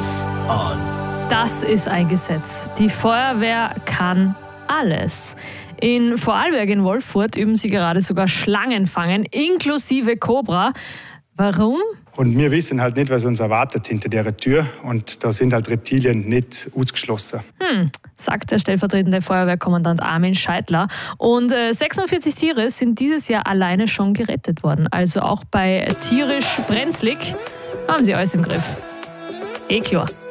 Eyes on. Das ist ein Gesetz. Die Feuerwehr kann alles. In Vorarlberg in Wolfurt üben sie gerade sogar Schlangenfangen, inklusive Kobra. Warum? Und wir wissen halt nicht, was uns erwartet hinter der Tür. Und da sind halt Reptilien nicht ausgeschlossen. Sagt der stellvertretende Feuerwehrkommandant Armin Scheidler. Und 46 Tiere sind dieses Jahr alleine schon gerettet worden. Also auch bei tierisch brenzlig haben sie alles im Griff. Klar.